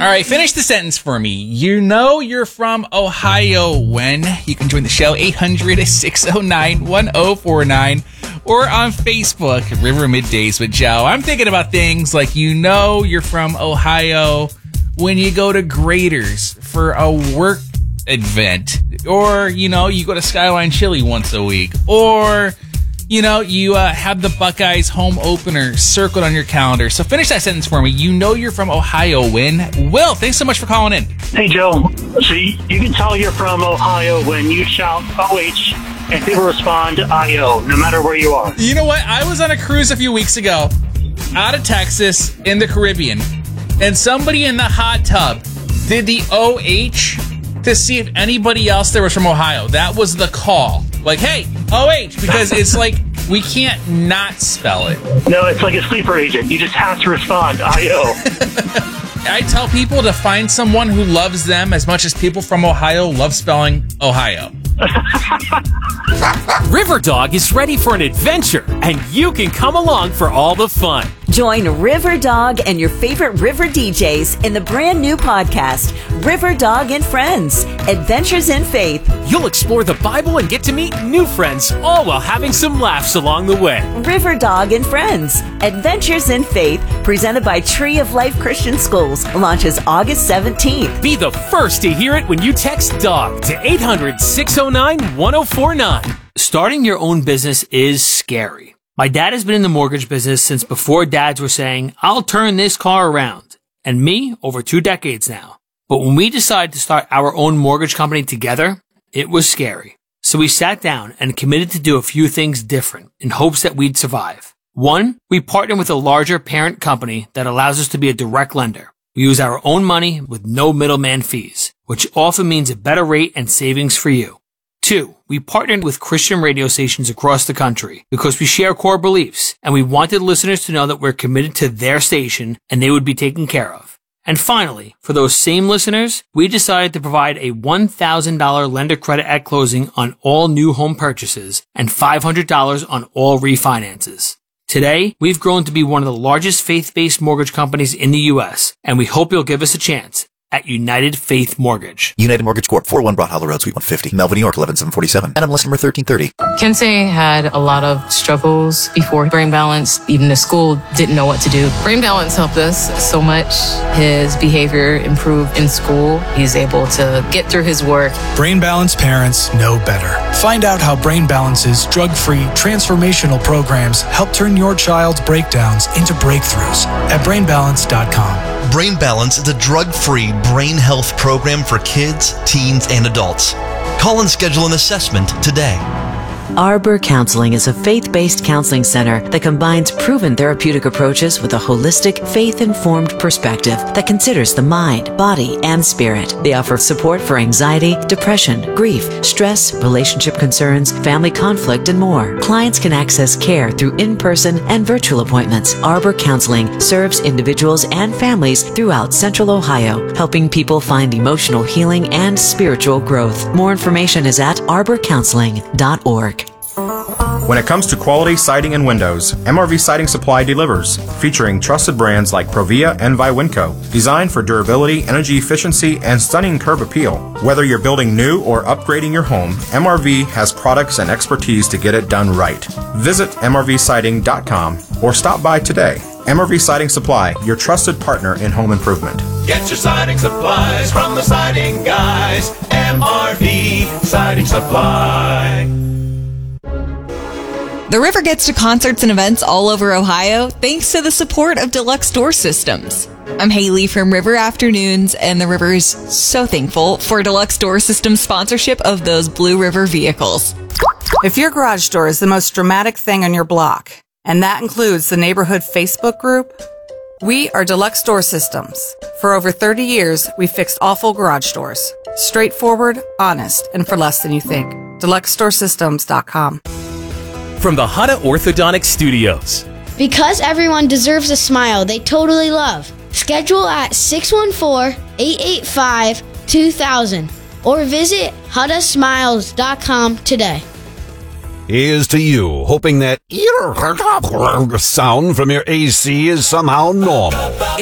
All right, finish the sentence for me. You know you're from Ohio when you can join the show 800-609-1049 or on Facebook, River Middays with Joe. I'm thinking about things like you know you're from Ohio when you go to Graders for a work event, or you know you go to Skyline Chili once a week, or you know, you have the Buckeyes home opener circled on your calendar. So finish that sentence for me. You know you're from Ohio when... Will, thanks so much for calling in. Hey, Joe. So you can tell you're from Ohio when you shout OH and people respond IO, no matter where you are. You know what? I was on a cruise a few weeks ago out of Texas in the Caribbean, and somebody in the hot tub did the OH to see if anybody else there was from Ohio. That was the call. Like, hey, OH, because it's like we can't not spell it. No, it's like a sleeper agent. You just have to respond, IO. I tell people to find someone who loves them as much as people from Ohio love spelling Ohio. River Dog is ready for an adventure, and you can come along for all the fun. Join River Dog and your favorite river DJs in the brand new podcast, River Dog and Friends, Adventures in Faith. You'll explore the Bible and get to meet new friends, all while having some laughs along the way. River Dog and Friends, Adventures in Faith, presented by Tree of Life Christian Schools, launches August 17th. Be the first to hear it when you text DOG to 800-609-1049. Starting your own business is scary. My dad has been in the mortgage business since before dads were saying, I'll turn this car around. And me, over 2 decades now. But when we decided to start our own mortgage company together, it was scary. So we sat down and committed to do a few things different in hopes that we'd survive. 1, we partnered with a larger parent company that allows us to be a direct lender. We use our own money with no middleman fees, which often means a better rate and savings for you. 2, we partnered with Christian radio stations across the country because we share core beliefs and we wanted listeners to know that we're committed to their station and they would be taken care of. And finally, for those same listeners, we decided to provide a $1,000 lender credit at closing on all new home purchases and $500 on all refinances. Today, we've grown to be one of the largest faith-based mortgage companies in the U.S., and we hope you'll give us a chance at United Faith Mortgage. United Mortgage Corp., 401 Broad Hollow Road, Suite 150, Melvin, New York, 11747. NMLS number 1330. Kensei had a lot of struggles before Brain Balance. Even the school didn't know what to do. Brain Balance helped us so much. His behavior improved in school. He's able to get through his work. Brain Balance parents know better. Find out how Brain Balance's drug-free, transformational programs help turn your child's breakdowns into breakthroughs at brainbalance.com. Brain Balance is a drug-free brain health program for kids, teens, and adults. Call and schedule an assessment today. Arbor Counseling is a faith-based counseling center that combines proven therapeutic approaches with a holistic, faith-informed perspective that considers the mind, body, and spirit. They offer support for anxiety, depression, grief, stress, relationship concerns, family conflict, and more. Clients can access care through in-person and virtual appointments. Arbor Counseling serves individuals and families throughout Central Ohio, helping people find emotional healing and spiritual growth. More information is at arborcounseling.org. When it comes to quality siding and windows, MRV Siding Supply delivers, featuring trusted brands like Provia and Viwinco, designed for durability, energy efficiency, and stunning curb appeal. Whether you're building new or upgrading your home, MRV has products and expertise to get it done right. Visit mrvsiding.com or stop by today. MRV Siding Supply, your trusted partner in home improvement. Get your siding supplies from the siding guys. MRV Siding Supply. The River gets to concerts and events all over Ohio thanks to the support of Deluxe Door Systems. I'm Haley from River Afternoons, and the River is so thankful for Deluxe Door Systems' sponsorship of those Blue River vehicles. If your garage door is the most dramatic thing on your block, and that includes the neighborhood Facebook group, we are Deluxe Door Systems. For over 30 years, we've fixed awful garage doors. Straightforward, honest, and for less than you think. DeluxeDoorSystems.com. From the Hutta Orthodontic Studios. Because everyone deserves a smile they totally love. Schedule at 614-885-2000 or visit HuttaSmiles.com today. Here's to you, hoping that sound from your AC is somehow normal.